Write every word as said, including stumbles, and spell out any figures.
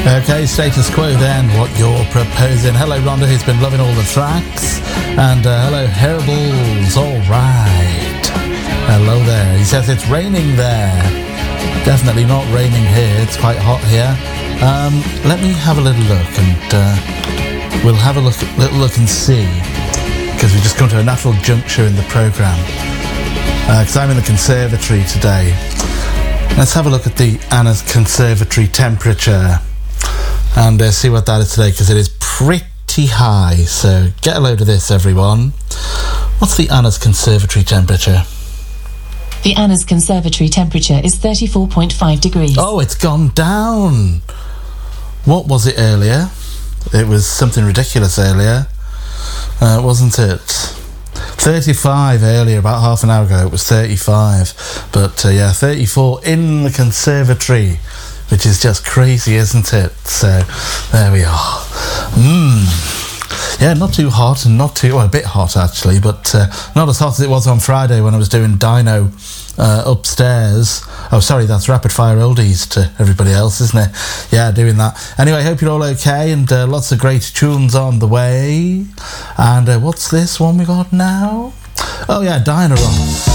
Okay, status quo then, what you're proposing. Hello Rhonda, who's been loving all the tracks. And uh, hello Herables, alright. Hello there. He says it's raining there. Definitely not raining here, it's quite hot here. Um, let me have a little look and uh, we'll have a look, little look and see. Because we just come to a natural juncture in the programme. Because uh, I'm in the conservatory today. Let's have a look at the Anna's Conservatory temperature. And uh, see what that is today, because it is pretty high. So get a load of this, everyone. What's the Anna's Conservatory temperature? The Anna's Conservatory temperature is thirty-four point five degrees. Oh, it's gone down. What was it earlier? It was something ridiculous earlier, uh, wasn't it? thirty-five earlier, about half an hour ago, it was thirty-five. But uh, yeah, thirty-four in the conservatory, which is just crazy, isn't it? So there we are. Mmm. Yeah, not too hot and not too, well, a bit hot actually, but uh, not as hot as it was on Friday when I was doing Dino uh, upstairs. Oh, sorry, that's Rapid Fire Oldies to everybody else, isn't it? Yeah, doing that. Anyway, hope you're all okay, and uh, lots of great tunes on the way. And uh, what's this one we got now? Oh yeah, Dino Ross.